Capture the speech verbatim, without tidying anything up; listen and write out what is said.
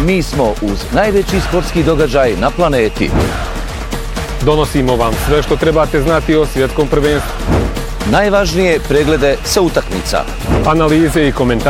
mi smo uz najveći sportski događaj na planeti. Donosimo vam sve što trebate znati o svjetskom prvenstvu. Najvažnije preglede sa utakmica. Analize i komentare